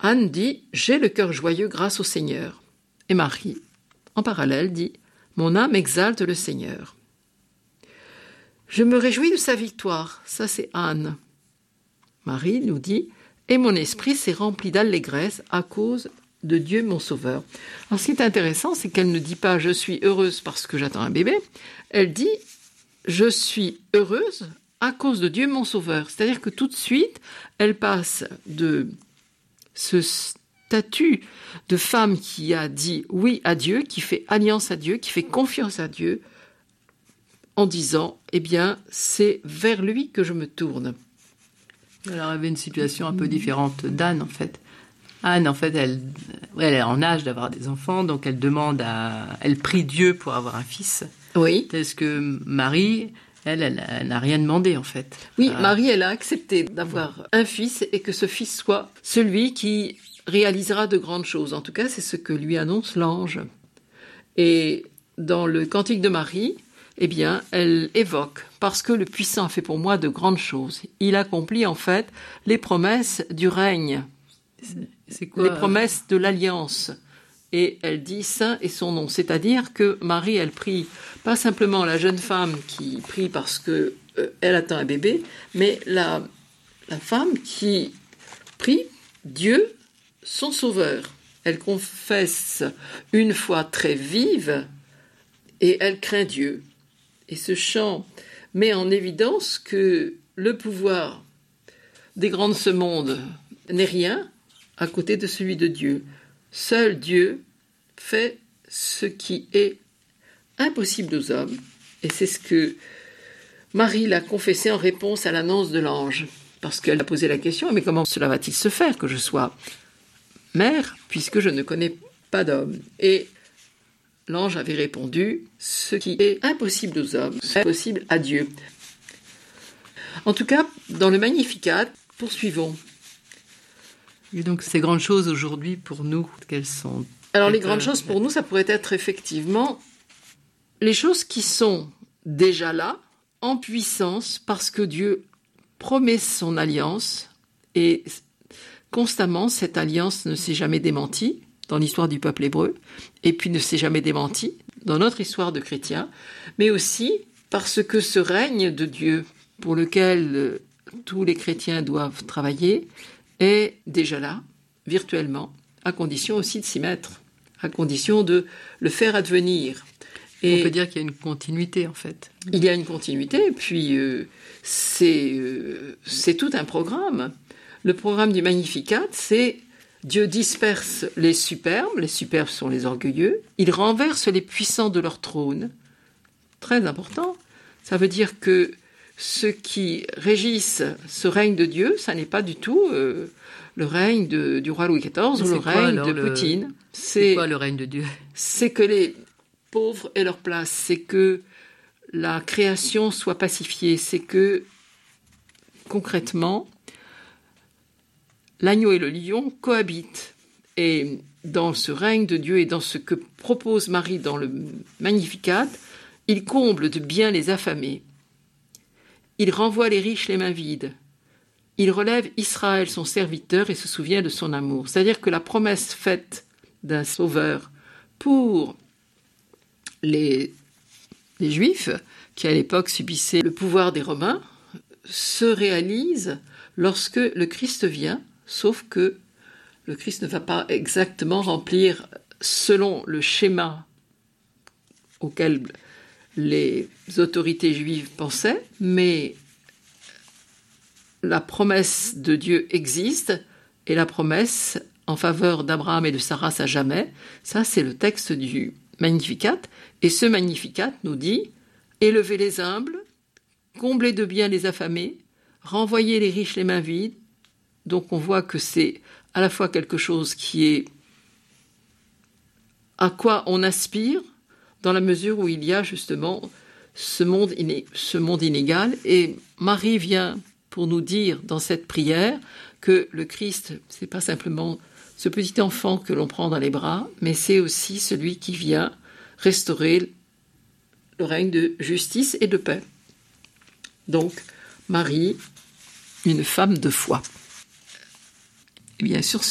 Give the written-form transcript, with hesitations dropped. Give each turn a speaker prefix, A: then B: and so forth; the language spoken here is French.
A: Anne dit « J'ai le cœur joyeux grâce au Seigneur ». Et Marie, en parallèle, dit « Mon âme exalte le Seigneur ». Je me réjouis de sa victoire. Ça, c'est Anne. Marie nous dit « Et mon esprit s'est rempli d'allégresse à cause de Dieu mon Sauveur ». Alors, ce qui est intéressant, c'est qu'elle ne dit pas « Je suis heureuse parce que j'attends un bébé ». Elle dit « Je suis heureuse à cause de Dieu mon Sauveur ». C'est-à-dire que tout de suite, elle passe de ce statut de femme qui a dit oui à Dieu, qui fait alliance à Dieu, qui fait confiance à Dieu, en disant, eh bien, c'est vers lui que je me tourne.
B: Alors, elle avait une situation un peu différente d'Anne, en fait. Anne, en fait, elle est en âge d'avoir des enfants, donc elle prie Dieu pour avoir un fils.
A: Oui.
B: Est-ce que Marie, elle n'a rien demandé, en fait.
A: Oui, Marie, elle a accepté d'avoir un fils et que ce fils soit celui qui réalisera de grandes choses. En tout cas, c'est ce que lui annonce l'ange. Et dans le Cantique de Marie, eh bien, elle évoque « Parce que le puissant a fait pour moi de grandes choses. Il accomplit en fait les promesses du règne,
B: c'est quoi,
A: les promesses de l'alliance. » Et elle dit « Saint est son nom ». C'est-à-dire que Marie, elle prie pas simplement la jeune femme qui prie parce que elle attend un bébé, mais la femme qui prie Dieu, son Sauveur. Elle confesse une foi très vive et elle craint Dieu. Et ce chant met en évidence que le pouvoir des grands de ce monde n'est rien à côté de celui de Dieu. Seul Dieu fait ce qui est impossible aux hommes. Et c'est ce que Marie l'a confessé en réponse à l'annonce de l'ange. Parce qu'elle a posé la question, mais comment cela va-t-il se faire que je sois mère, puisque je ne connais pas d'homme? Et l'ange avait répondu, ce qui est impossible aux hommes, c'est possible à Dieu. En tout cas, dans le Magnificat, poursuivons.
B: Et donc, ces grandes choses aujourd'hui pour nous, quelles sont?
A: Alors, les grandes choses pour nous, ça pourrait être effectivement les choses qui sont déjà là, en puissance, parce que Dieu promet son alliance, et constamment, cette alliance ne s'est jamais démentie dans l'histoire du peuple hébreu, et puis ne s'est jamais démentie dans notre histoire de chrétiens, mais aussi parce que ce règne de Dieu, pour lequel tous les chrétiens doivent travailler, est déjà là, virtuellement, à condition aussi de s'y mettre, à condition de le faire advenir.
B: Et on peut dire qu'il y a une continuité, en fait.
A: Il y a une continuité, et puis c'est tout un programme. Le programme du Magnificat, c'est Dieu disperse les superbes sont les orgueilleux, il renverse les puissants de leur trône. Très important. Ça veut dire que ceux qui régissent ce règne de Dieu, ça n'est pas du tout le règne du roi Louis XIV ou le règne de Poutine.
B: C'est quoi le règne de Dieu?
A: C'est que les pauvres aient leur place, c'est que la création soit pacifiée, c'est que, concrètement, l'agneau et le lion cohabitent. Et dans ce règne de Dieu et dans ce que propose Marie dans le Magnificat, il comble de bien les affamés. Il renvoie les riches les mains vides. Il relève Israël, son serviteur, et se souvient de son amour. C'est-à-dire que la promesse faite d'un sauveur pour les Juifs, qui à l'époque subissaient le pouvoir des Romains, se réalise lorsque le Christ vient, sauf que le Christ ne va pas exactement remplir selon le schéma auquel les autorités juives pensaient, mais la promesse de Dieu existe, et la promesse en faveur d'Abraham et de Sarah à jamais, ça c'est le texte du Magnificat, et ce Magnificat nous dit « Élevez les humbles, comblez de bien les affamés, renvoyez les riches les mains vides ». Donc on voit que c'est à la fois quelque chose qui est à quoi on aspire, dans la mesure où il y a justement ce monde inégal. Et Marie vient pour nous dire dans cette prière que le Christ, c'est pas simplement ce petit enfant que l'on prend dans les bras, mais c'est aussi celui qui vient restaurer le règne de justice et de paix. Donc, Marie, une femme de foi. Et bien sûr,